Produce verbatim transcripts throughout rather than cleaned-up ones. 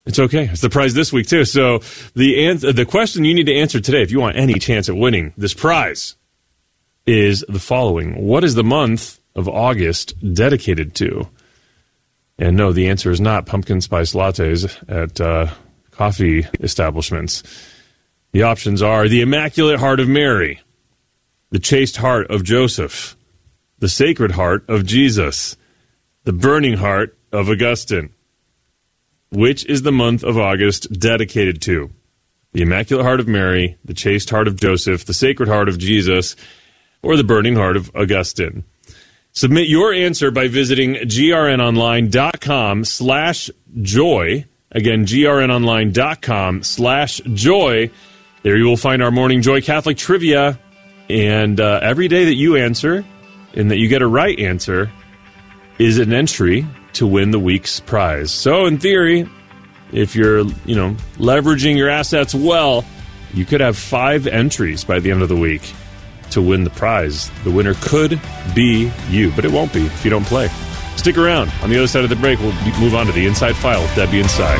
It's okay. It's the prize this week, too. So the answer, the question you need to answer today, if you want any chance at winning this prize, is the following. What is the month of August dedicated to? And no, the answer is not pumpkin spice lattes at uh, coffee establishments. The options are the Immaculate Heart of Mary, the Chaste Heart of Joseph, the Sacred Heart of Jesus, the Burning Heart of Augustine. Which is the month of August dedicated to? The Immaculate Heart of Mary, the Chaste Heart of Joseph, the Sacred Heart of Jesus, or the Burning Heart of Augustine. Submit your answer by visiting grnonline.com slash joy. Again, grnonline.com slash joy. There you will find our Morning Joy Catholic Trivia. And uh, every day that you answer and that you get a right answer is an entry to win the week's prize. So in theory, if you're, you know, leveraging your assets well, you could have five entries by the end of the week to win the prize. The winner could be you, but it won't be if you don't play. Stick around. On the other side of the break, we'll move on to the Inside File with Debbie Inside.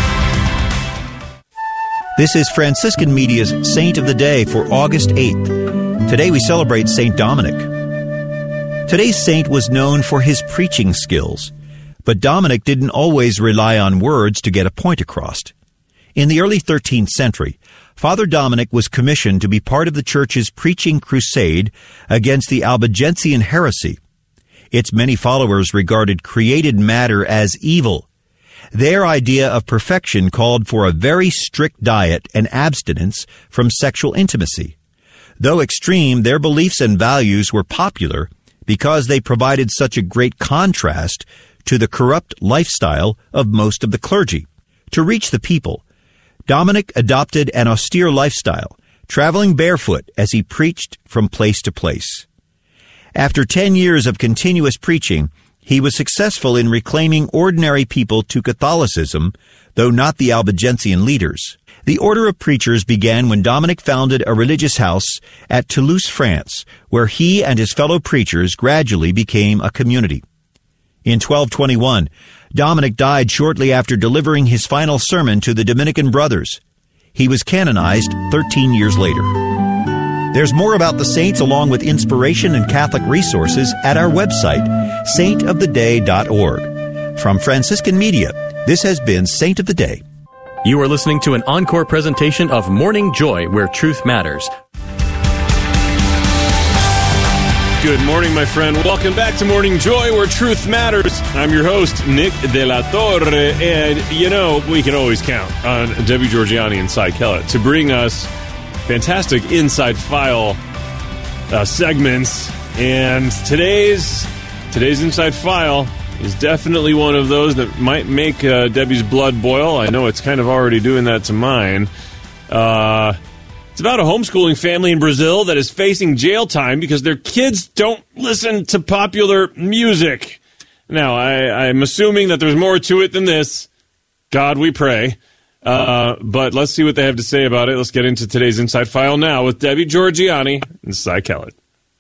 This is Franciscan Media's Saint of the Day for August eighth. Today we celebrate Saint Dominic. Today's saint was known for his preaching skills, but Dominic didn't always rely on words to get a point across. In the early thirteenth century, Father Dominic was commissioned to be part of the Church's preaching crusade against the Albigensian heresy. Its many followers regarded created matter as evil. Their idea of perfection called for a very strict diet and abstinence from sexual intimacy. Though extreme, their beliefs and values were popular because they provided such a great contrast to the corrupt lifestyle of most of the clergy. To reach the people, Dominic adopted an austere lifestyle, traveling barefoot as he preached from place to place. After ten years of continuous preaching, he was successful in reclaiming ordinary people to Catholicism, though not the Albigensian leaders. The order of preachers began when Dominic founded a religious house at Toulouse, France, where he and his fellow preachers gradually became a community. In twelve twenty-one, Dominic died shortly after delivering his final sermon to the Dominican brothers. He was canonized thirteen years later. There's more about the saints along with inspiration and Catholic resources at our website, saint of the day dot org. From Franciscan Media, this has been Saint of the Day. You are listening to an encore presentation of Morning Joy, where truth matters. Good morning, my friend. Welcome back to Morning Joy, where truth matters. I'm your host, Nick De La Torre, and, you know, we can always count on Debbie Georgianni and Cy Kellett to bring us fantastic Inside File uh, segments, and today's today's Inside File is definitely one of those that might make uh, Debbie's blood boil. I know it's kind of already doing that to mine. Uh... It's about a homeschooling family in Brazil that is facing jail time because their kids don't listen to popular music. Now, I, I'm assuming that there's more to it than this. God, we pray. Uh, but let's see what they have to say about it. Let's get into today's Inside File now with Debbie Georgianni and Cy Kellett.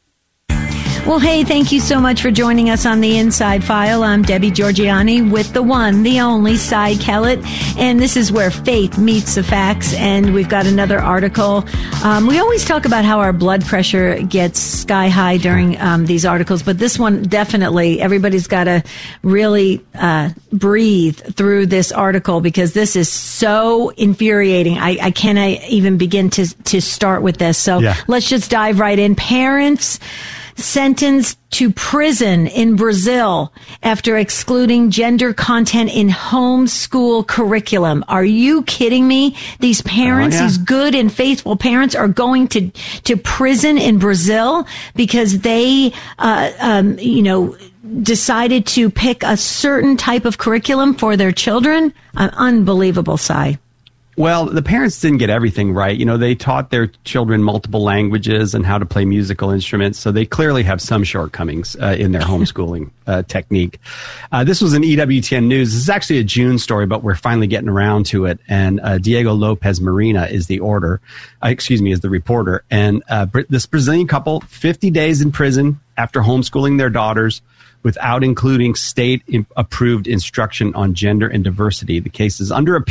Well, hey, thank you so much for joining us on the Inside File. I'm Debbie Georgianni with the one, the only Cy Kellett, and this is where faith meets the facts, and we've got another article. Um, we always talk about how our blood pressure gets sky high during um, these articles, but this one definitely, everybody's got to really uh, breathe through this article because this is so infuriating. I, I cannot even begin to, to start with this, so yeah. Let's just dive right in. Parents sentenced to prison in Brazil after excluding gender content in homeschool curriculum. Are you kidding me? These parents, oh, yeah. these good and faithful parents are going to, to prison in Brazil because they, uh, um, you know, decided to pick a certain type of curriculum for their children. Uh, unbelievable, Cy. Well, the parents didn't get everything right. You know, they taught their children multiple languages and how to play musical instruments, so they clearly have some shortcomings uh, in their homeschooling uh, technique. Uh, this was in E W T N News. This is actually a June story, but we're finally getting around to it. And uh, Diego Lopez Marina is the order, uh, excuse me, is the reporter. And uh, this Brazilian couple, fifty days in prison after homeschooling their daughters without including state-approved instruction on gender and diversity. The case is under appeal